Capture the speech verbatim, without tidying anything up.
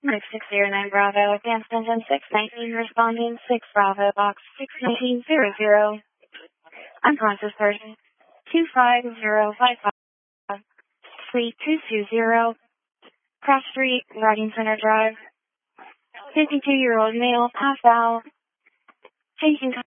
six zero nine Bravo, advanced engine six nineteen, responding six Bravo, box six nineteen zero zero. Unconscious person, two five zero five five, Suite two two zero, Cross Street, Riding Center Drive, fifty-two-year-old male, passed out, taking